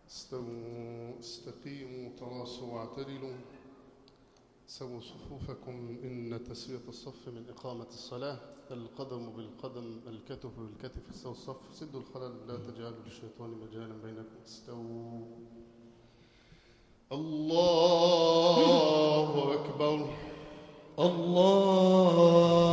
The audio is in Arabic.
استووا استقيموا تراصوا واعتدلوا سووا صفوفكم إن تسوية الصف من إقامة الصلاة. القدم بالقدم الكتف بالكتف استووا الصف سدوا الخلل لا تجعلوا للشيطان مجالا بينكم. استووا. الله أكبر. الله